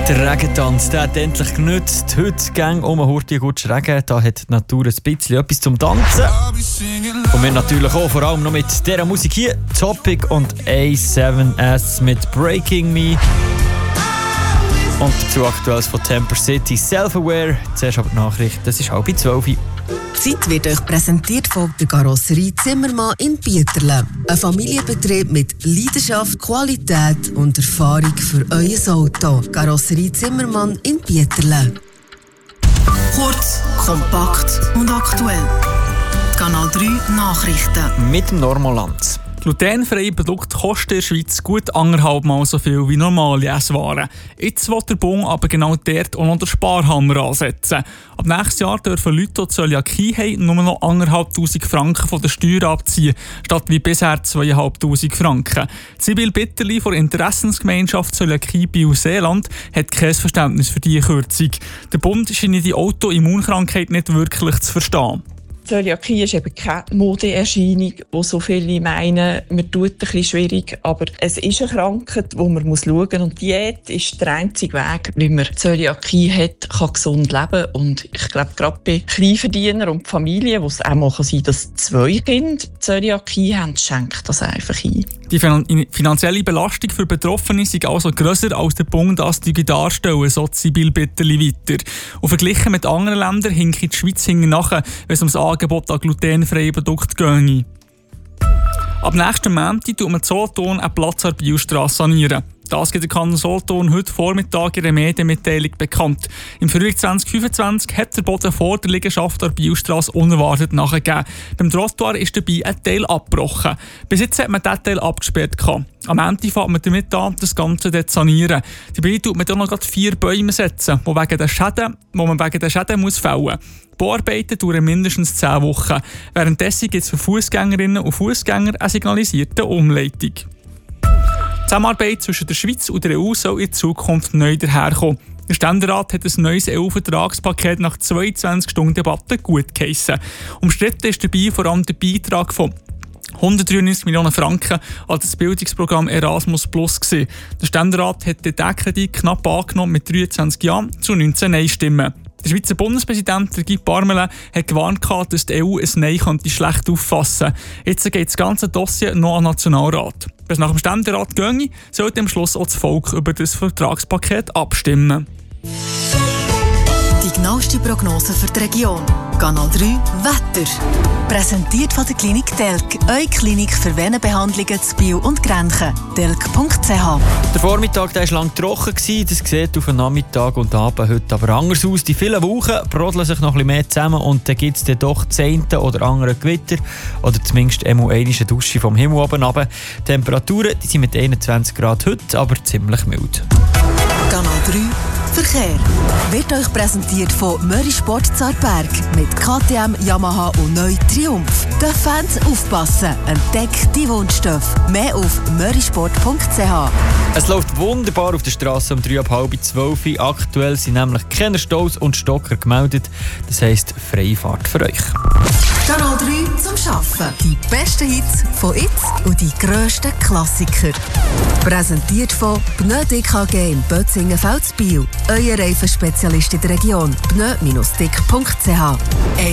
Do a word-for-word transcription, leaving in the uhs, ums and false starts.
Der Regentanz, der hat endlich genützt. Heute ging um einen Hurti gut Regen. Da hat die Natur ein bisschen etwas zum Tanzen. Und wir natürlich auch, vor allem noch mit dieser Musik hier. Topic und A seven S mit Breaking Me. Und dazu aktuelles von Temper City, Self-Aware. Zuerst aber die Nachricht, das ist halb zwölf. Die Zeit wird euch präsentiert von der Karosserie Zimmermann in Bieterle. Ein Familienbetrieb mit Leidenschaft, Qualität und Erfahrung für euer Auto. Karosserie Zimmermann in Bieterle. Kurz, kompakt und aktuell. Die Kanal drei Nachrichten. Mit dem Normalland. Glutenfreie Produkte kosten in der Schweiz gut anderthalb Mal so viel wie normale Esswaren. Jetzt will der Bund aber genau dort auch noch den Sparhammer ansetzen. Ab nächstes Jahr dürfen Leute, die Zöliakie haben, nur noch eintausendfünfhundert Franken von der Steuer abziehen, statt wie bisher zweitausendfünfhundert Franken. Sibyl Bitterli von der Interessensgemeinschaft Zöliakie Biel-Seeland hat kein Verständnis für diese Kürzung. Der Bund scheint die Autoimmunkrankheit nicht wirklich zu verstehen. Zöliakie ist eben keine Modeerscheinung, wo so viele meinen, man tut ein bisschen schwierig. Aber es ist eine Krankheit, die man schauen muss. Und Diät ist der einzige Weg, wie man Zöliakie hat, kann gesund leben. Und ich glaube, gerade bei Kleinverdienern und Familien, wo es auch mal sein kann, dass zwei Kinder Zöliakie haben, schenkt das einfach ein. Die finanzielle Belastung für Betroffene ist also grösser, als der Bund das darstellen, so Sibyl Bitterli weiter. Und verglichen mit anderen Ländern hinkt die Schweiz hinten nachher, wenn es ums Angebot an glutenfreien Produkten geht. Ab nächsten Montag tut man Solothurn einen Platz an der Bielstrasse sanieren. Das gibt der Kanton Solothurn heute Vormittag in einer Medienmitteilung bekannt. Im Frühling zwanzig fünfundzwanzig hat der Boden vor der Liegenschaft an der Bielstrasse unerwartet nachgegeben. Beim Trottoir ist dabei ein Teil abgebrochen. Bis jetzt hat man diesen Teil abgesperrt. Am Ende fängt man damit an, das Ganze zu sanieren. Dabei tut man dann noch gerade vier Bäume setzen, die wegen der Schäden, die man wegen der Schäden muss fällen muss. Die Bauarbeiten dauern mindestens zehn Wochen. Währenddessen gibt es für Fußgängerinnen und Fußgänger eine signalisierte Umleitung. Die Zusammenarbeit zwischen der Schweiz und der E U soll in Zukunft neu daherkommen. Der Ständerat hat ein neues E U-Vertragspaket nach zweiundzwanzig Stunden Debatte gut geheissen. Umstritten ist dabei vor allem der Beitrag von hundertdreiundneunzig Millionen Franken an das Bildungsprogramm Erasmus Plus gewesen. Der Ständerat hat den Kredit knapp angenommen mit dreiundzwanzig Ja zu neunzehn Nein-Stimmen. Der Schweizer Bundespräsident Guy Parmelin hat gewarnt, dass die E U ein Nein könnte schlecht auffassen könnte. Jetzt geht das ganze Dossier noch an den Nationalrat. Wenn es nach dem Ständerat ginge, sollte am Schluss auch das Volk über das Vertragspaket abstimmen. Die genaueste Prognose für die Region. Kanal drei Wetter. Präsentiert von der Klinik Telk. Eure Klinik für Venenbehandlungen zu Biel und Grenchen. telk punkt c h. Der Vormittag war lang trocken. Das sieht auf den Nachmittag und Abend heute aber anders aus. Die vielen Wochen brodeln sich noch ein bisschen mehr zusammen und dann gibt es dann doch zehnte oder andere Gewitter oder zumindest einmal eine Dusche vom Himmel oben runter. Die Temperaturen die sind mit einundzwanzig Grad heute, aber ziemlich mild. Kanal drei Verkehr wird euch präsentiert von Möri Sport Zarberg mit K T M, Yamaha und neu Triumph. Den Fans aufpassen, entdeckt die Wunschstoff. Mehr auf mörisport punkt c h. Es läuft wunderbar auf der Straße um drei ab halb zwölf. Aktuell sind nämlich keine Staus und Stocker gemeldet. Das heisst Freifahrt für euch. Kanal drei zum Schaffen. Die besten Hits von jetzt und die grössten Klassiker. Präsentiert von Pneu D K G in Bötzingen-Velzbiel. Euer Reifenspezialist in der Region. pneu Bindestrich dick punkt c h.